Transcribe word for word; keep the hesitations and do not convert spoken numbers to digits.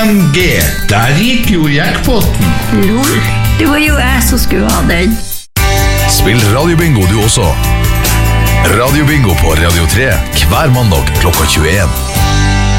M G. Der gikk jo jackpoten. Lol, det var jo jeg som skulle ha den. Spill radiobingo du også. Radiobingo på Radio tre hver mandag klokka tjueen.